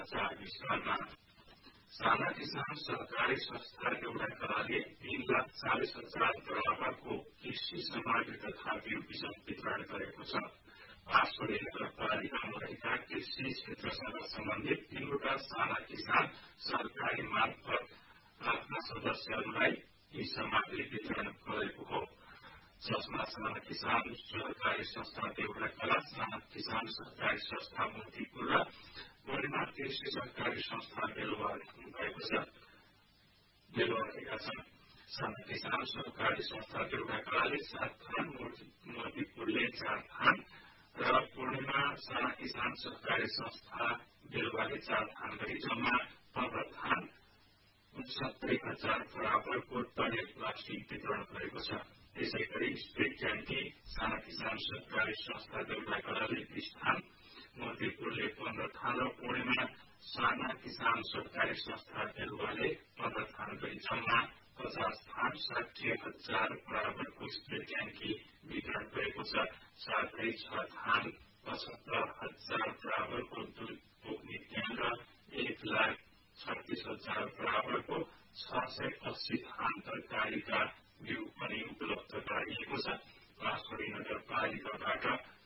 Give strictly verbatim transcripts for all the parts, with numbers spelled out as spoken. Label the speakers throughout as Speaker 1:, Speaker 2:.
Speaker 1: चार विषयमा साना किसान सहकारी संस्था एउटाका लागि तीन लाख चालिस हजार बराबरको कृषि सामग्री तथा बिउ बिजन वितरण गरेको छ। बाँसबेडी नगरपालिकामा रहेका कृषि क्षेत्रसँग सम्बन्धित तीनवटा साना किसान सरकारी मार्फत आफ्ना सदस्यहरूलाई यी सामग्री वितरण गरेको हो, जसमा साना किसान सहकारी संस्था देउराकला, साना किसान सहकारी संस्था मोतीपुर र पूर्णिमा कृषि सहकारी संस्था बेलुवा भएको छ बेलुवाका छन्। साना किसान सहकारी संस्था देउराकलाले सात थान, मोतीपुरले चार थान र पूर्णिमा साना किसान सहकारी संस्था बेलुवाले चार थान गरी जम्मा पन्ध्र थान उनसत्तरी हजार बराबरको टनेल प्लास्टिक वितरण गरेको छ। यसै गरी स्टेट ट्याङ्की साना किसान सहकारी संस्था देउराकलाले बीस थान, मोतीपुरले पन्ध्र थान र पूर्णिमा साना किसान सहकारी संस्था बेलुवाले पन्ध्र थान गरी जम्मा पचास थान साठी हजार बराबरको स्टेट ट्याङ्की वितरण गरेको छ। साथै छ थान पचहत्तर हजार बराबरको दुध पोख्ने क्यान र एक लाख छत्तीस हजार बराबरको छ सय अस्सी थान तरकारीका बिउ पनि उपलब्ध गराइएको छ। बाँसबेडी नगरपालिकाबाट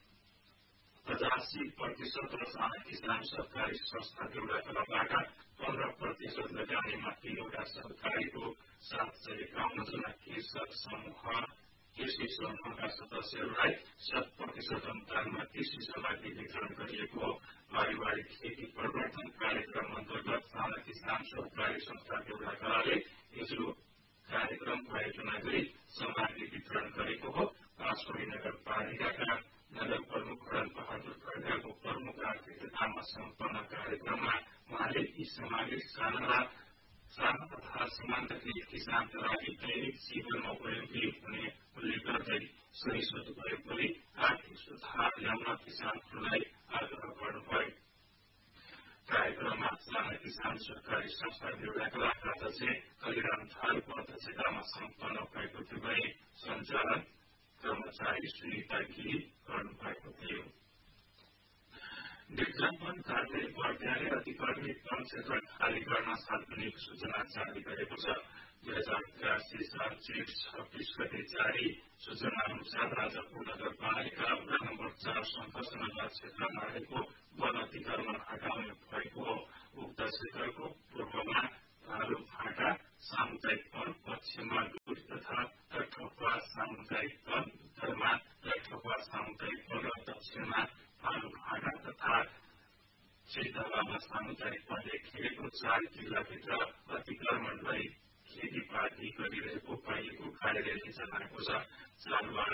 Speaker 1: पचासी प्रतिशत र साना किसान सहकारी संस्था देउराकलाबाट पन्ध्र प्रतिशत लगानीमा तीनवटा सहकारीको सात सय एकाउन्न जना कृषक समूह कृषि समूहका सदस्यहरूलाई शत प्रतिशत अनुदानमा कृषि सामग्री वितरण गरिएको हो। पारिवारिक खेती प्रवर्धन कार्यक्रम अन्तर्गत साना किसान सहकारी संस्था देउराकलाले हिजो कार्यक्रम आयोजना गरी सामग्री वितरण गरेको हो। बाँसबेडी नगरपालिकाका नगर प्रमुख रण बहादुर खड्काको प्रमुख अतिथितामा सम्पन्न कार्यक्रममा उहाँले यी सामग्री साना साना तथा सीमान्तकृत किसानका लागि दैनिक जीवनमा उपयोगी हुने उल्लेख गर्दै सही सदुपयोग गरी आर्थिक सुधार ल्याउन किसानहरूलाई आग्रह गर्नुभयो। कार्यक्रममा साना किसान सहकारी संस्था देउराकलाका अध्यक्ष कलिराम थारूको अध्यक्षतामा सम्पन्न भएको थियो। सञ्चालन कर्मचारी सुनिता गिरी गर्नुभएको थियो। विज्ञापन कार्यालय बर्दियाले अतिक्रमित वन क्षेत्र खाली गर्न सार्वजनिक सूचना जारी गरेको छ। दुई हजार तिरासी साल जेठ छब्बीस गते जारी सूचना अनुसार राजापुर नगरपालिका वडा नम्बर चार सङ्घर्ष नगर क्षेत्रमा रहेको वन अतिक्रमण हटाउने भएको हो। उक्त क्षेत्रको पूर्वमा भालु फाँटा सामुदायिक वन, पश्चिममा डुर तथा लट्ठपा सामुदायिक वन, उत्तरमा लट्ठपा सामुदायिक वन र दक्षिणमा भालु फाँटा तथा सिद्धवामा सामुदायिक वन लेखिएको चार जिल्लाभित्र अतिक्रमण गरी खेतीपाती गरिरहेको पाइएको कार्यालयले जनाएको छ। चालु